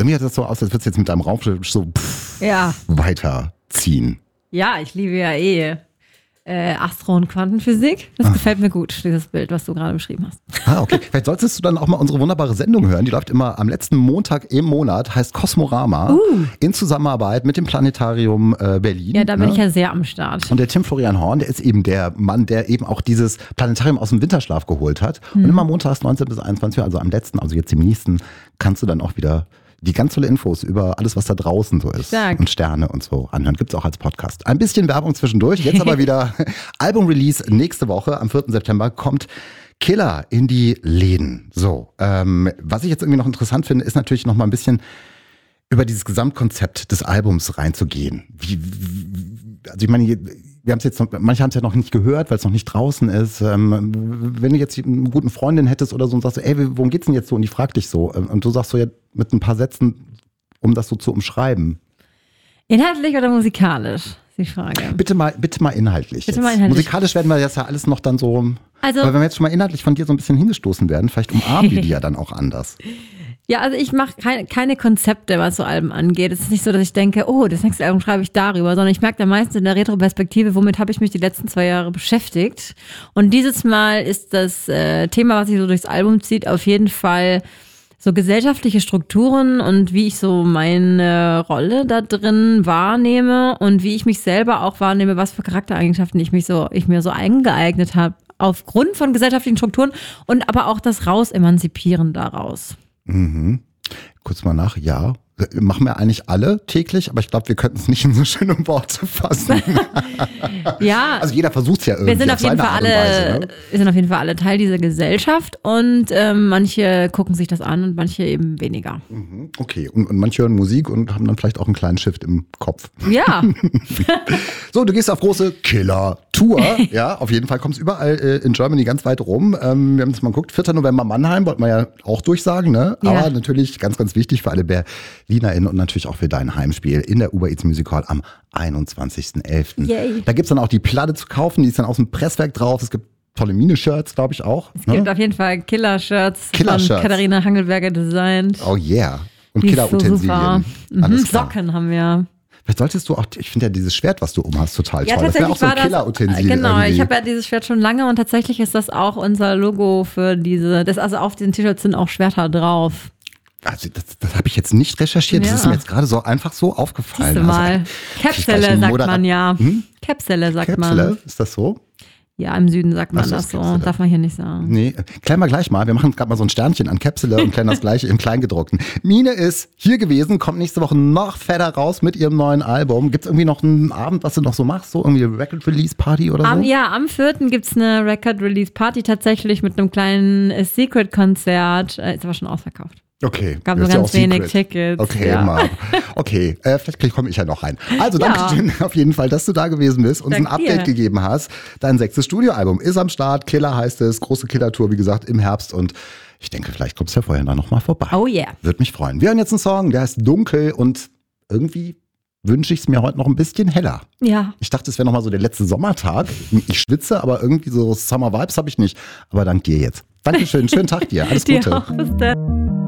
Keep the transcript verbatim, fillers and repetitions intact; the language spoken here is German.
Irgendwie hat das so aus, als würdest du jetzt mit deinem Raumschiff so pff, Ja. weiterziehen. Ja, ich liebe ja eh äh, Astro- und Quantenphysik. Das Ah. gefällt mir gut, dieses Bild, was du gerade beschrieben hast. Ah, okay. Vielleicht solltest du dann auch mal unsere wunderbare Sendung hören. Die läuft immer am letzten Montag im Monat, heißt Kosmorama, Uh. in Zusammenarbeit mit dem Planetarium äh, Berlin. Ja, da bin ne? ich ja sehr am Start. Und der Tim Florian Horn, der ist eben der Mann, der eben auch dieses Planetarium aus dem Winterschlaf geholt hat. Hm. Und immer montags neunzehn bis einundzwanzig Uhr, also am letzten, also jetzt im nächsten, kannst du dann auch wieder die ganz tolle Infos über alles, was da draußen so ist Stark. und Sterne und so anhören. Gibt's auch als Podcast. Ein bisschen Werbung zwischendurch. Jetzt aber wieder Album-Release nächste Woche. Am vierten September kommt Killer in die Läden. So, ähm, was ich jetzt irgendwie noch interessant finde, ist natürlich noch mal ein bisschen über dieses Gesamtkonzept des Albums reinzugehen. Wie, wie, also ich meine, wir haben es jetzt noch, manche haben es ja noch nicht gehört, weil es noch nicht draußen ist. Ähm, wenn du jetzt eine gute Freundin hättest oder so und sagst, ey, worum geht's denn jetzt so? Und die fragt dich so. Und du sagst so ja mit ein paar Sätzen, um das so zu umschreiben. Inhaltlich oder musikalisch, ist die Frage. Bitte mal, bitte mal inhaltlich. Bitte jetzt. mal inhaltlich. Musikalisch werden wir das ja alles noch dann so. Also- aber wenn wir jetzt schon mal inhaltlich von dir so ein bisschen hingestoßen werden, vielleicht umarmen wir die ja dann auch anders. Ja, also ich mache keine, keine Konzepte, was so Alben angeht. Es ist nicht so, dass ich denke, oh, das nächste Album schreibe ich darüber, sondern ich merke da meistens in der Retroperspektive, womit habe ich mich die letzten zwei Jahre beschäftigt. Und dieses Mal ist das äh, Thema, was sich so durchs Album zieht, auf jeden Fall so gesellschaftliche Strukturen und wie ich so meine Rolle da drin wahrnehme und wie ich mich selber auch wahrnehme, was für Charaktereigenschaften ich mich so, ich mir so eingeeignet habe. Aufgrund von gesellschaftlichen Strukturen und aber auch das Raus-Emanzipieren daraus. Mhm. Kurz mal nach, ja. Machen wir eigentlich alle täglich, aber ich glaube, wir könnten es nicht in so schöne Worte fassen. Ja, Also jeder versucht es ja irgendwie wir sind auf auf jeden seine Fall Art und alle, Weise. Ne? wir sind auf jeden Fall alle Teil dieser Gesellschaft und ähm, manche gucken sich das an und manche eben weniger. Mhm, okay, und, und manche hören Musik und haben dann vielleicht auch einen kleinen Shift im Kopf. Ja, So, du gehst auf große Killer-Tour. Ja, auf jeden Fall kommst überall äh, in Germany ganz weit rum. Ähm, wir haben jetzt mal geguckt, vierter November Mannheim, wollten wir ja auch durchsagen, ne? Ja. Aber natürlich ganz, ganz wichtig für alle BerlinerInnen und natürlich auch für dein Heimspiel in der Uber Eats Music Hall am einundzwanzigsten elften Yay. Da gibt's dann auch die Platte zu kaufen, die ist dann aus dem Presswerk drauf. Es gibt tolle Mine-Shirts, glaube ich auch. es gibt auf jeden Fall Killer-Shirts Killer-Shirts. von Katharina Hangelberger designt. Oh yeah. Und Die ist so super. Killer-Utensilien. Mhm, Alles klar. Socken haben wir. Vielleicht solltest du auch, ich finde ja dieses Schwert, was du um hast, total Ja, toll. Das wäre auch tatsächlich so ein war das, Killer-Utensil. genau, irgendwie. ich habe ja dieses Schwert schon lange und tatsächlich ist das auch unser Logo für diese, das also auf diesen T-Shirts sind auch Schwerter drauf. Also das, das habe ich jetzt nicht recherchiert. Das Ja. ist mir jetzt gerade so einfach so aufgefallen. Siehst du mal. Also, Käpsele vielleicht sagt Moder- man ja. Hm? Käpsele sagt Käpsele, man. ist das so? Ja, im Süden sagt man Ach so, das ist so. Käpsele. Darf man hier nicht sagen. Nee, klären wir gleich mal. Wir machen gerade mal so ein Sternchen an Käpsele und klären das gleiche im Kleingedruckten. Mine ist hier gewesen, kommt nächste Woche noch fetter raus mit ihrem neuen Album. Gibt es irgendwie noch einen Abend, was du noch so machst? So irgendwie eine Record-Release-Party oder so? Am, ja, am vierten gibt's eine Record-Release-Party tatsächlich mit einem kleinen äh, Secret-Konzert. Äh, ist aber schon ausverkauft. Okay. Gab das nur ist ganz ja auch wenig Secret. Tickets. Okay, ja. mal. Okay, äh, vielleicht komme ich ja noch rein. Also danke Ja. schön auf jeden Fall, dass du da gewesen bist, uns ein Dank Update dir. gegeben hast. Dein sechstes Studioalbum ist am Start. Killer heißt es. Große Killer-Tour, wie gesagt, im Herbst. Und ich denke, vielleicht kommst du ja vorher dann nochmal vorbei. Oh yeah. Würde mich freuen. Wir hören jetzt einen Song, der heißt Dunkel und irgendwie wünsche ich es mir heute noch ein bisschen heller. Ja. Ich dachte, es wäre nochmal so der letzte Sommertag. Ich schwitze, aber irgendwie so Summer Vibes habe ich nicht. Aber dank dir jetzt. Dankeschön, schönen Tag dir. Alles Dir Gute. auch. Bis dann.